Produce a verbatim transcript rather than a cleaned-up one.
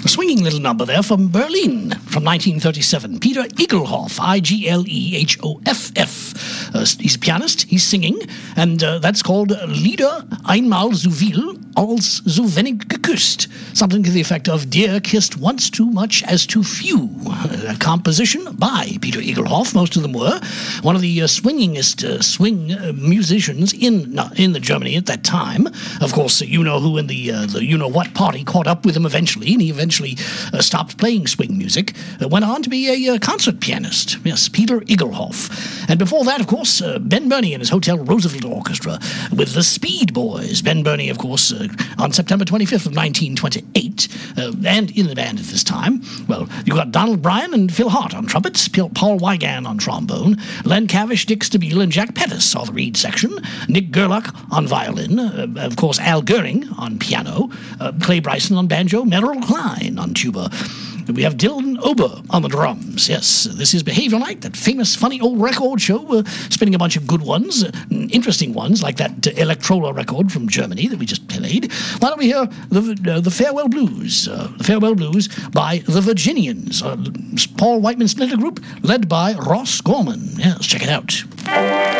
A swinging little number there from Berlin from nineteen thirty-seven. Peter Igelhoff, I G L E H O F F. Uh, he's a pianist, he's singing, and uh, that's called Lieder einmal so viel als so wenig geküsst. Something to the effect of Dear Kissed Once Too Much as Too Few. A composition by Peter Igelhoff, most of them were. One of the uh, swingingest uh, swing uh, musicians in uh, in the Germany at that time. Of course, uh, you know who in the, uh, the you-know-what party caught up with him eventually, and he eventually uh, stopped playing swing music. Uh, went on to be a uh, concert pianist. Yes, Peter Igelhoff. And before that, of course, uh, Ben Burney and his Hotel Roosevelt Orchestra with the Speed Boys. Ben Burney, of course, uh, on September twenty-fifth of nineteen twenty-eight, uh, and in the band at this time. Well, you got Donald Bryan and Phil Hart on trumpets, Paul Wigan on trombone, Len Cavish, Dick Stabile, and Jack Pettis saw the reed section, Nick Gerlach on violin, uh, of course, Al Goering on piano, uh, Clay Bryson on banjo, Merrill Klein on tuba. We have Dylan Ober on the drums. Yes, this is Behavior Night, that famous, funny old record show, uh, spinning a bunch of good ones, uh, interesting ones, like that uh, Electrola record from Germany that we just played. Why don't we hear the, uh, the Farewell Blues, uh, the Farewell Blues by the Virginians, uh, Paul Whiteman Splinter Group, led by Ross Gorman. Yes, check it out.